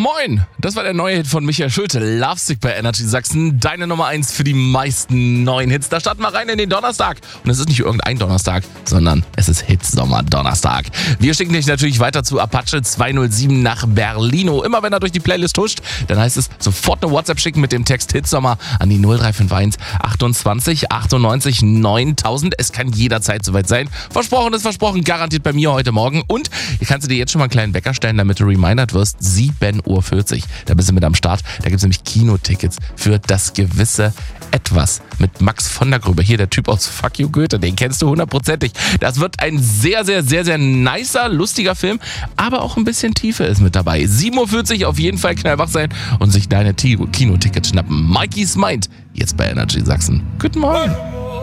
Moin, das war der neue Hit von Michael Schulte, Lovesick bei Energy Sachsen. Deine Nummer 1 für die meisten neuen Hits. Da starten wir rein in den Donnerstag. Und es ist nicht irgendein Donnerstag, sondern es ist Hitsommer-Donnerstag. Wir schicken dich natürlich weiter zu Apache 207 nach Berlino. Immer wenn er durch die Playlist huscht, dann heißt es sofort eine WhatsApp schicken mit dem Text Hitsommer an die 0351 28 98 9000. Es kann jederzeit soweit sein. Versprochen ist versprochen, garantiert bei mir heute Morgen. Und hier kannst du dir jetzt schon mal einen kleinen Wecker stellen, damit du remindert wirst. 7:40 Uhr. Da bist du mit am Start. Da gibt es nämlich Kinotickets für Das gewisse Etwas mit Max von der Gröbe. Hier der Typ aus Fuck You Goethe, den kennst du hundertprozentig. Das wird ein sehr, sehr, sehr, sehr nicer, lustiger Film, aber auch ein bisschen Tiefe ist mit dabei. 7:40 Uhr auf jeden Fall knallwach sein und sich deine Kinotickets schnappen. Mikey's Mind, jetzt bei Energy Sachsen. Guten Morgen.